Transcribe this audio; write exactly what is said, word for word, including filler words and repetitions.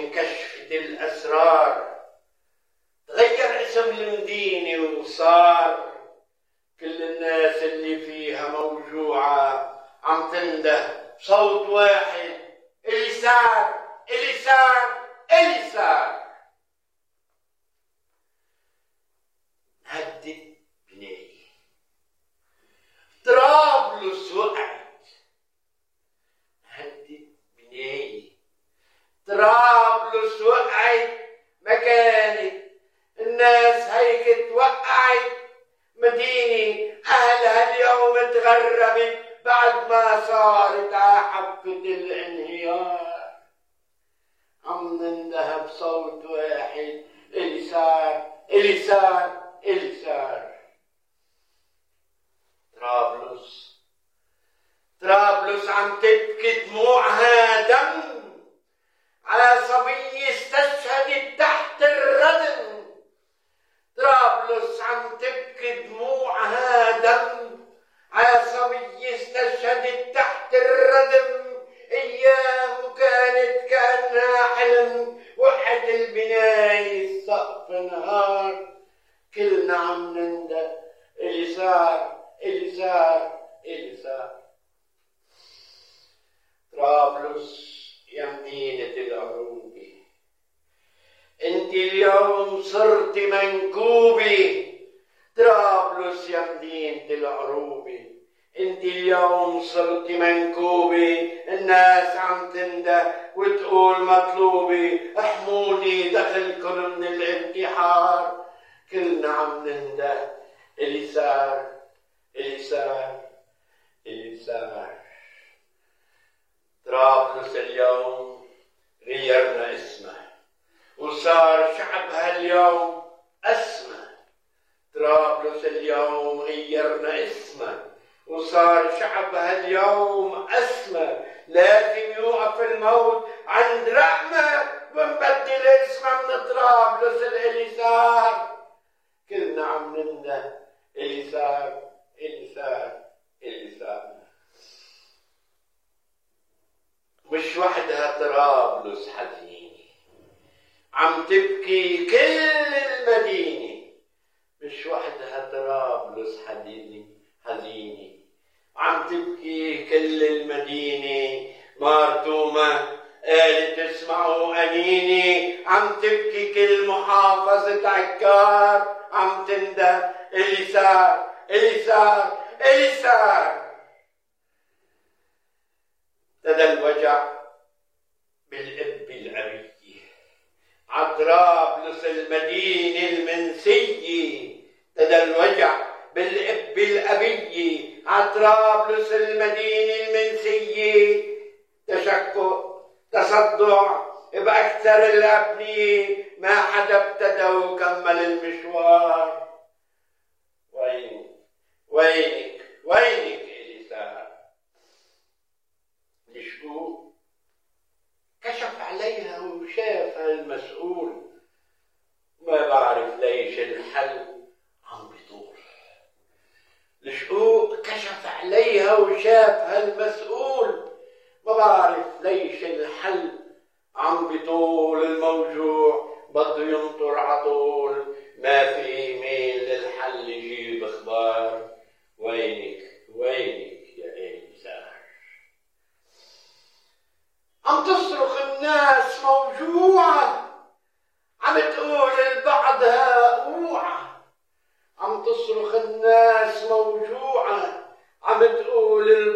من كشف الأسرار. تغير اسم المدينة وصار كل الناس اللي فيها موجوعة عم تنده بصوت واحد: اللي صار اللي صار اللي صار. هدت بناية، طرابلس وقعت. هدت بناية، طرابلس وقعت. ما كانت الناس هيك توقعت مدينة أهلها اليوم تغربت بعد ما صارت على حافة الانهيار. عم ننده بصوت واحد: اللي صار اللي صار اللي صار. طرابلس طرابلس عم تبكي دموعها دم على صبية استشهدت تحت الردم. طرابلس عم تبكي دموعها دم على صبية استشهدت تحت الردم. ايام كانت كأنها حلم، وحد البناية السقف نهار. كلنا عم ننده: اللي صار اللي صار اللي صار. طرابلس يا مدينة العروبة، انت اليوم صرت منكوبة. طرابلس يا مدينة العروبة، انت اليوم صرت منكوبة. الناس عم تنده وتقول مطلوبة: احموني دخلكم من الانتحار. كلنا عم ننده: اللي صار اللي صار اللي صار. طرابلس اليوم غيرنا اسمها وصار شعبها اليوم أسمى. طرابلس اليوم غيرنا اسمها وصار شعبها اليوم أسمى. لازم يوقف الموت عند رقمة ونبدل اسمها من طرابلس اللي صار. كلنا عم ننده: اللي صار اللي صار اللي صار. مش وحدها طرابلس حزينة، عم تبكي كل المدينة. مش وحدها طرابلس حزينة حزينة، عم تبكي كل المدينة. مارتومة قالت: اسمعوا أنيني. عم تبكي كل محافظة عكار، عم تنده: اللي صار اللي صار اللي صار. ابتدى الوجع بالإب الأبية عطرابلس المدينة المنسية. ابتدى الوجع بالإب الأبية عطرابلس المدينة المنسية. تشكك تصدع بأكثر الأبنية، ما حدا ابتدى وكمل المشوار. وينك وينك وينك اللي صار؟ الشقوق كشف عليها وشافها المسؤول. ما بعرف ليش الحل عم بيطول. الشقوق كشف عليها وشافها المسؤول. ما بعرف ليش الحل عم بيطول. الموجوع بده ينطر عطول، ما في ميل للحل يجيب اخبار. وينك وينك يا إنسان؟ عم تصرخ الناس موجوعة، عم تقول